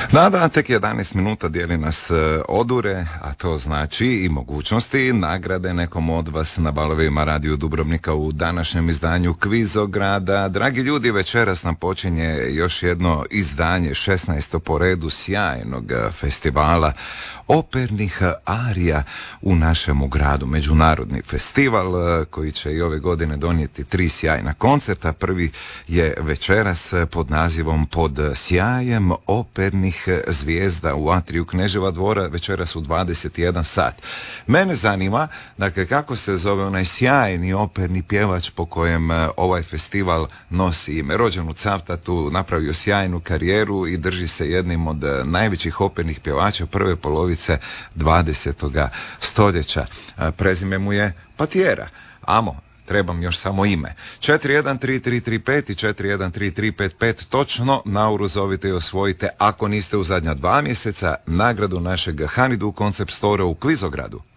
Da, tek 11 minuta dijeli nas odure, a to znači i mogućnosti nagrade nekom od vas na balovima Radio Dubrovnika u današnjem izdanju Kvizograda. Dragi ljudi, večeras nam počinje još jedno izdanje, 16. po redu sjajnog festivala opernih arija u našemu gradu. Međunarodni festival koji će i ove godine donijeti 3 sjajna koncerta. Prvi je večeras pod nazivom Pod sjajem opernih zvijezda u atriju Kneževa dvora, večeras u 21 sat. Mene zanima, dakle, kako se zove onaj sjajni operni pjevač po kojem ovaj festival nosi ime. Rođen u Cavtatu, napravio sjajnu karijeru i drži se jednim od najvećih opernih pjevača prve polovice 20. stoljeća. Prezime mu je Patjera. Amo, trebam još samo ime. 413335 i 413355, točno nauru zovite i osvojite, ako niste u zadnja 2 mjeseca, nagradu našeg Honeydew Concept Store u Kvizogradu.